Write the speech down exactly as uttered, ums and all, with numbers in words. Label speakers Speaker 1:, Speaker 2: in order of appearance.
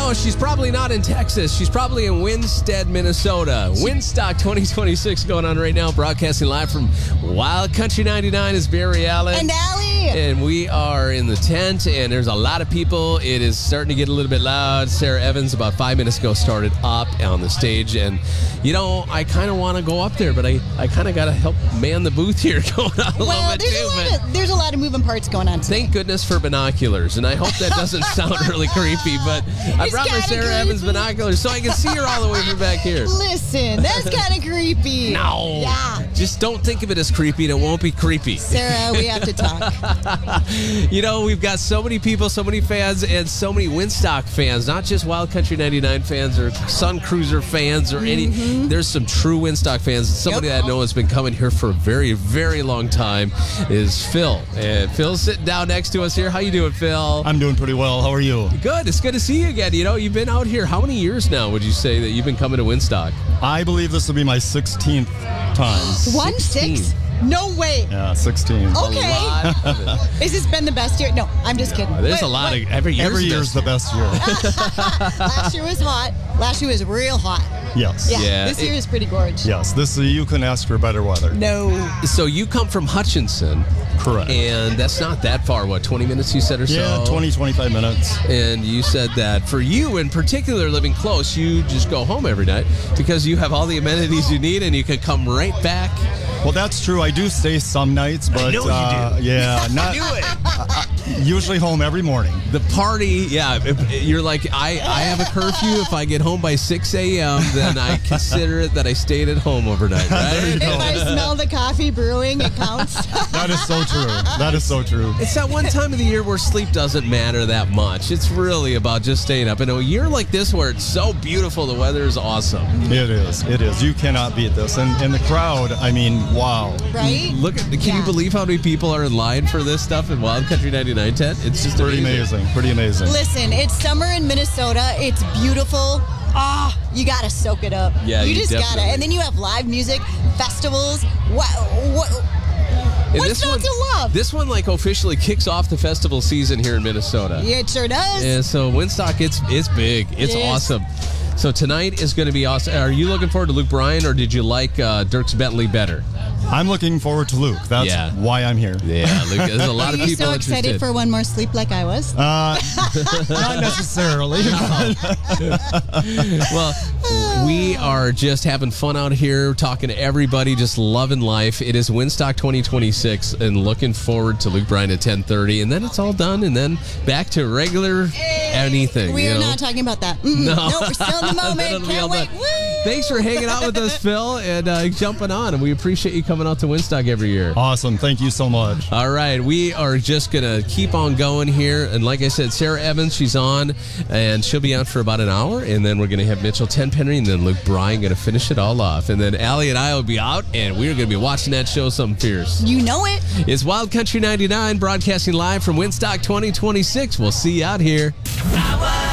Speaker 1: No, she's probably not in Texas. She's probably in Winstead, Minnesota. Winstock twenty twenty-six going on right now, broadcasting live from Wild Country ninety-nine is Barry Allen.
Speaker 2: And Allie.
Speaker 1: And we are in the tent, and there's a lot of people. It is starting to get a little bit loud. Sarah Evans, about five minutes ago, started up on the stage. And, you know, I kind of want to go up there, but I, I kind of got to help man the booth here going on a
Speaker 2: well,
Speaker 1: little bit,
Speaker 2: there's
Speaker 1: too.
Speaker 2: A lot
Speaker 1: But
Speaker 2: of, there's a lot of moving parts going on today.
Speaker 1: thank goodness for binoculars. And I hope that doesn't sound really creepy, but I
Speaker 2: It's
Speaker 1: brought my
Speaker 2: kinda
Speaker 1: Sarah
Speaker 2: creepy.
Speaker 1: Evans binoculars so I can see her all the way from back here.
Speaker 2: Listen, that's kind of creepy.
Speaker 1: No.
Speaker 2: Yeah.
Speaker 1: Just don't think of it as creepy, and it won't be creepy.
Speaker 2: Sarah, we have to talk.
Speaker 1: You know, we've got so many people, so many fans, and so many Winstock fans, not just Wild Country ninety-nine fans or Sun Cruiser fans or any.
Speaker 2: Mm-hmm.
Speaker 1: There's some true Winstock fans. Somebody
Speaker 2: Yep.
Speaker 1: that I know has been coming here for a very, very long time is Phil. And Phil's sitting down next to us here. How you doing, Phil?
Speaker 3: I'm doing pretty well. How are you?
Speaker 1: Good. It's good to see you again. You know, you've been out here. How many years now would you say that you've been coming to Winstock?
Speaker 3: I believe this will be my sixteenth time.
Speaker 2: One
Speaker 1: sixteen.
Speaker 2: six? No way.
Speaker 3: Yeah, sixteen.
Speaker 2: Okay.
Speaker 1: A lot of it.
Speaker 2: Has this been the best year? No, I'm just kidding.
Speaker 1: There's
Speaker 2: Wait,
Speaker 1: a lot
Speaker 2: wait.
Speaker 1: of every year's
Speaker 3: Every year's the best year.
Speaker 2: Last year was hot. Last year was real hot.
Speaker 3: Yes.
Speaker 2: Yeah.
Speaker 1: Yeah,
Speaker 2: This
Speaker 1: it-
Speaker 2: year is pretty gorgeous.
Speaker 3: Yes. This you couldn't ask for better weather.
Speaker 2: No.
Speaker 1: So you come from Hutchinson.
Speaker 3: Correct.
Speaker 1: And that's not that far. What, twenty minutes you said or so?
Speaker 3: Yeah, twenty, twenty-five minutes.
Speaker 1: And you said that for you in particular, living close, you just go home every night because you have all the amenities you need and you can come right back.
Speaker 3: Well, that's true. I do stay some nights, but
Speaker 1: know you
Speaker 3: uh,
Speaker 1: do.
Speaker 3: yeah, not usually home every morning.
Speaker 1: The party, yeah, if- you're like, I, I have a curfew. If I get home by six a.m., then I consider it that I stayed at home overnight, right?
Speaker 3: There you
Speaker 2: If
Speaker 3: go.
Speaker 2: I smell the coffee brewing, it counts.
Speaker 3: That is so true. That is so true.
Speaker 1: It's that one time of the year where sleep doesn't matter that much. It's really about just staying up. And a year like this where it's so beautiful, the weather is awesome.
Speaker 3: It is. It is. You cannot beat this. And, and the crowd, I mean, wow.
Speaker 2: Right?
Speaker 1: Look, at, can
Speaker 2: Yeah.
Speaker 1: you believe how many people are in line for this stuff in Wild Country ninety-nine tent? It's just
Speaker 3: Pretty amazing. Pretty amazing.
Speaker 2: Listen, it's summer in Minnesota. It's beautiful. Ah, you gotta soak it up.
Speaker 1: Yeah,
Speaker 2: you
Speaker 1: you
Speaker 2: just gotta.
Speaker 1: definitely-
Speaker 2: And then you have live music, festivals. What? What?
Speaker 1: And
Speaker 2: What's
Speaker 1: this
Speaker 2: not
Speaker 1: one,
Speaker 2: to love?
Speaker 1: This one like officially kicks off the festival season here in Minnesota.
Speaker 2: Yeah, it sure does.
Speaker 1: And so Winstock, it's it's big. It's
Speaker 2: It is.
Speaker 1: awesome. So tonight is going to be awesome. Are you looking forward to Luke Bryan, or did you like uh, Dierks Bentley better?
Speaker 3: I'm looking forward to Luke. That's
Speaker 1: Yeah.
Speaker 3: why I'm here.
Speaker 1: Yeah, Luke, there's a lot
Speaker 2: Are
Speaker 1: of
Speaker 2: you
Speaker 1: people
Speaker 2: so excited
Speaker 1: interested.
Speaker 2: for one more sleep like I was?
Speaker 3: Uh, not necessarily.
Speaker 1: Well, we are just having fun out here, talking to everybody, just loving life. It is Winstock twenty twenty-six, and looking forward to Luke Bryan at ten thirty, and then it's all done, and then back to regular anything.
Speaker 2: We
Speaker 1: you
Speaker 2: are
Speaker 1: know?
Speaker 2: not talking about that. Mm-mm.
Speaker 1: No.
Speaker 2: no, we're still in the moment.
Speaker 1: That'll be all
Speaker 2: Can't wait.
Speaker 1: done.
Speaker 2: Woo!
Speaker 1: Thanks for hanging out with us, Phil, and uh, jumping on, and we appreciate you coming out to Winstock every year.
Speaker 3: Awesome. Thank you so much.
Speaker 1: All right, we are just going to keep on going here. And like I said, Sarah Evans, she's on, and she'll be on for about an hour. And then we're going to have Mitchell Tenpenny, and then Luke Bryan going to finish it all off. And then Allie and I will be out, and we're going to be watching that show something fierce.
Speaker 2: You know it.
Speaker 1: It's Wild Country ninety-nine, broadcasting live from Winstock twenty twenty-six. We'll see you out here.
Speaker 4: I